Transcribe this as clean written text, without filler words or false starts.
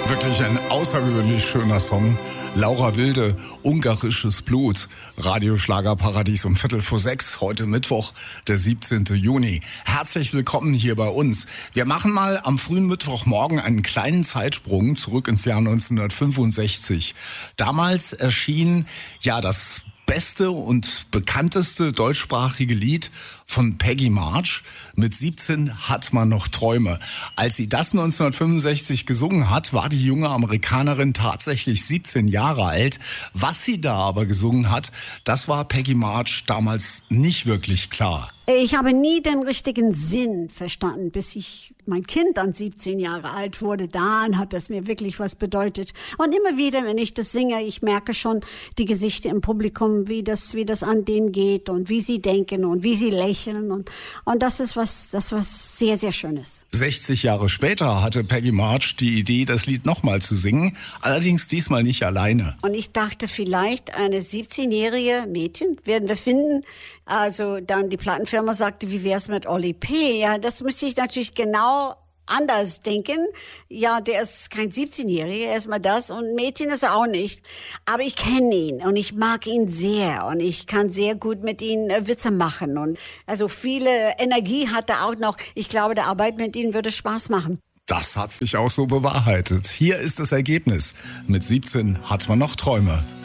Wirklich ein außergewöhnlich schöner Song. Laura Wilde, Ungarisches Blut. Radioschlagerparadies um 5:45, heute Mittwoch, der 17. Juni. Herzlich willkommen hier bei uns. Wir machen mal am frühen Mittwochmorgen einen kleinen Zeitsprung zurück ins Jahr 1965. Damals erschien das beste und bekannteste deutschsprachige Lied von Peggy March. Mit 17 hat man noch Träume. Als sie das 1965 gesungen hat, war die junge Amerikanerin tatsächlich 17 Jahre alt. Was sie da aber gesungen hat, das war Peggy March damals nicht wirklich klar. Ich habe nie den richtigen Sinn verstanden, bis mein Kind dann 17 Jahre alt wurde. Dann hat das mir wirklich was bedeutet. Und immer wieder, wenn ich das singe, ich merke schon die Gesichter im Publikum, wie das an denen geht und wie sie denken und wie sie lächeln. Und das ist was sehr, sehr Schönes. 60 Jahre später hatte Peggy March die Idee, das Lied nochmal zu singen. Allerdings diesmal nicht alleine. Und ich dachte, vielleicht eine 17-jährige Mädchen werden wir finden. Also dann die Plattenfirma sagte, wie wär's mit Oli P.? Ja, das müsste ich natürlich genau anders denken. Ja, der ist kein 17-Jähriger, erstmal das. Und Mädchen ist er auch nicht. Aber ich kenne ihn und ich mag ihn sehr. Und ich kann sehr gut mit ihm Witze machen. Und also viele Energie hat er auch noch. Ich glaube, der Arbeit mit ihm würde Spaß machen. Das hat sich auch so bewahrheitet. Hier ist das Ergebnis. Mit 17 hat man noch Träume.